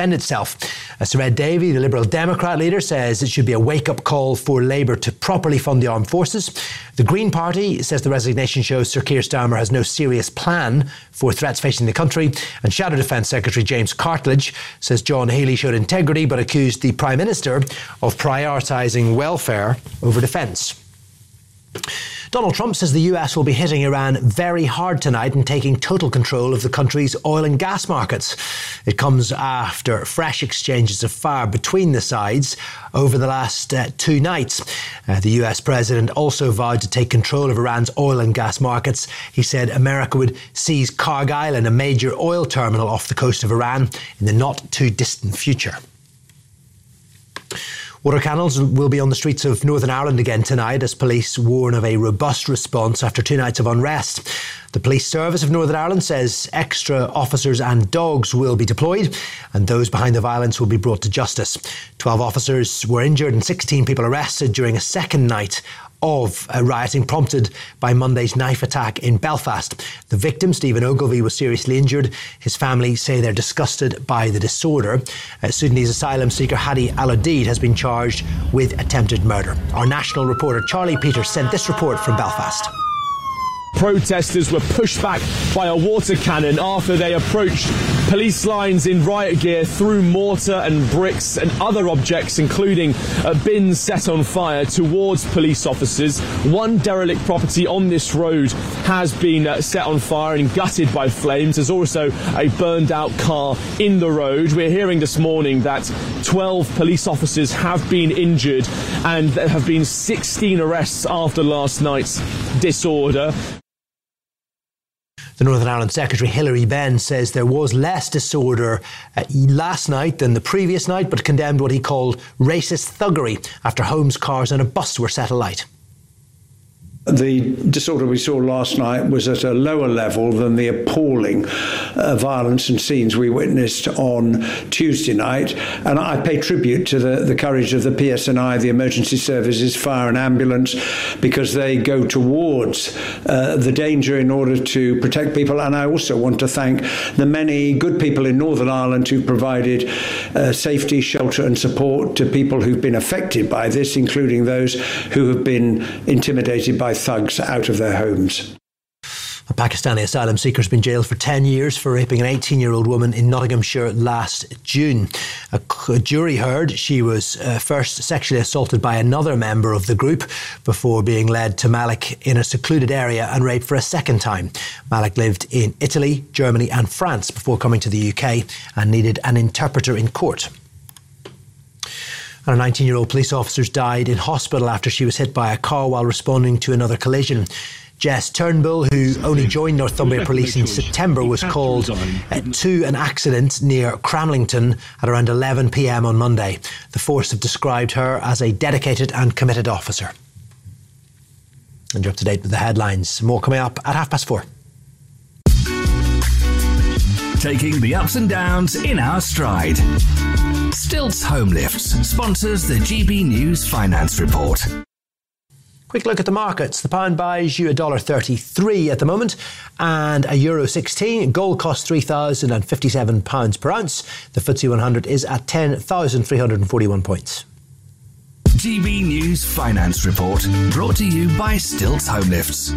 defend itself. Sir Ed Davey, the Liberal Democrat leader, says it should be a wake-up call for Labour to properly fund the armed forces. The Green Party says the resignation shows Sir Keir Starmer has no serious plan for threats facing the country. And Shadow Defence Secretary James Cartledge says John Healey showed integrity but accused the Prime Minister of prioritising welfare over defence. Donald Trump says the US will be hitting Iran very hard tonight and taking total control of the country's oil and gas markets. It comes after fresh exchanges of fire between the sides over the last 2 nights. The US president also vowed to take control of Iran's oil and gas markets. He said America would seize Cargill, a major oil terminal off the coast of Iran, in the not too distant future. Water cannons will be on the streets of Northern Ireland again tonight as police warn of a robust response after 2 nights of unrest. The Police Service of Northern Ireland says extra officers and dogs will be deployed and those behind the violence will be brought to justice. 12 officers were injured and 16 people arrested during a second night of rioting prompted by Monday's knife attack in Belfast. The victim, Stephen Ogilvie, was seriously injured. His family say they're disgusted by the disorder. Sudanese asylum seeker Hadi Al-Adid has been charged with attempted murder. Our national reporter Charlie Peters sent this report from Belfast. Protesters were pushed back by a water cannon after they approached police lines in riot gear, threw mortar and bricks and other objects, including bins set on fire, towards police officers. One derelict property on this road has been set on fire and gutted by flames. There's also a burned out car in the road. We're hearing this morning that 12 police officers have been injured and there have been 16 arrests after last night's disorder. The Northern Ireland Secretary Hilary Benn says there was less disorder last night than the previous night, but condemned what he called racist thuggery after homes, cars and a bus were set alight. The disorder we saw last night was at a lower level than the appalling violence and scenes we witnessed on Tuesday night. And I pay tribute to the courage of the PSNI, the emergency services, fire and ambulance, because they go towards the danger in order to protect people. And I also want to thank the many good people in Northern Ireland who provided safety, shelter and support to people who've been affected by this, including those who have been intimidated by thugs out of their homes. A Pakistani asylum seeker has been jailed for 10 years for raping an 18-year-old woman in Nottinghamshire last June. A jury heard she was first sexually assaulted by another member of the group before being led to Malik in a secluded area and raped for a second time. Malik lived in Italy, Germany and France before coming to the UK and needed an interpreter in court. And a 19-year-old police officer died in hospital after she was hit by a car while responding to another collision. Jess Turnbull, who only joined Northumbria Police in September, was called to an accident near Cramlington at around 11 p.m. on Monday. The force have described her as a dedicated and committed officer. And you're up to date with the headlines. More coming up at 4:30. Taking the ups and downs in our stride. Stilts Home Lifts sponsors the GB News Finance Report. Quick look at the markets. The pound buys you $1.33 at the moment and a euro 16. Gold costs £3,057 per ounce. The FTSE 100 is at 10,341 points. GB News Finance Report, brought to you by Stilts Home Lifts.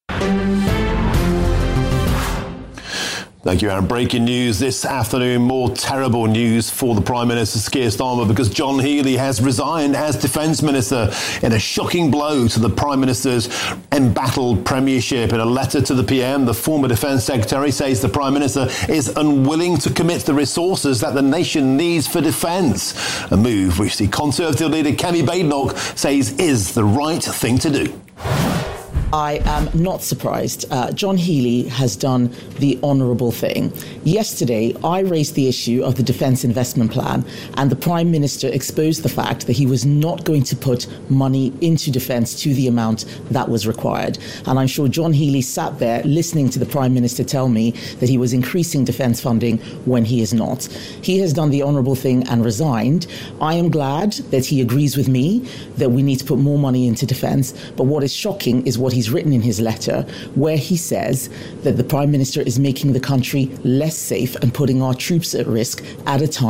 Thank you, Aaron. Breaking news this afternoon. More terrible news for the Prime Minister, Sir Keir Starmer, because John Healey has resigned as Defence Minister in a shocking blow to the Prime Minister's embattled premiership. In a letter to the PM, the former Defence Secretary says the Prime Minister is unwilling to commit the resources that the nation needs for defence. A move which the Conservative leader Kemi Badenoch says is the right thing to do. I am not surprised. John Healey has done the honourable thing. Yesterday, I raised the issue of the Defence Investment Plan, and the Prime Minister exposed the fact that he was not going to put money into defence to the amount that was required. And I'm sure John Healey sat there listening to the Prime Minister tell me that he was increasing defence funding when he is not. He has done the honourable thing and resigned. I am glad that he agrees with me that we need to put more money into defence, but what is shocking is what he's written in his letter, where he says that the Prime Minister is making the country less safe and putting our troops at risk at a time